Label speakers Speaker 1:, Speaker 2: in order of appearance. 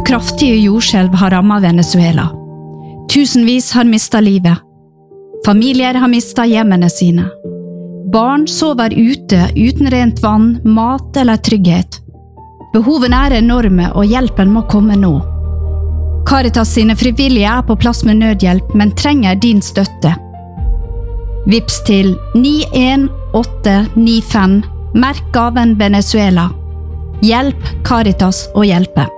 Speaker 1: Kraftige jordskjelv har rammet Venezuela. Tusenvis har mistet livet. Familier har mistet hjemmene sine. Barn sover ute uten rent vann, mat eller trygghet. Behovene er enorme, og hjelpen må komme nå. Caritas sine frivillige er på plass med nødhjelp, men trenger din støtte. Vips til 91895, merk gaven Venezuela. Hjelp Caritas å hjelpe.